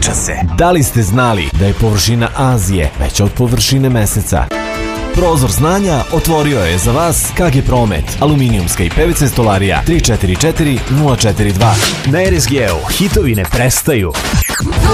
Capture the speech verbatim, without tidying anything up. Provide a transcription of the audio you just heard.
priča se. Da li ste znali da je površina Azije veća od površine Meseca? Prozor znanja otvorio je za vas K G Promet, aluminijumska i P V C stolarija tri četiri četiri nula četiri dva. Na R S G-u hitovi ne prestaju.